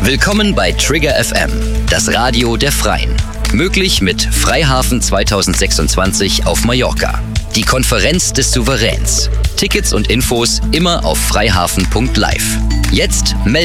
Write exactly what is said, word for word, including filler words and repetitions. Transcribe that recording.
Willkommen bei Trigger F M, das Radio der Freien. Möglich mit Freihafen zweitausendsechsundzwanzig auf Mallorca. Die Konferenz des Souveräns. Tickets und Infos immer auf freihafen punkt live. Jetzt melden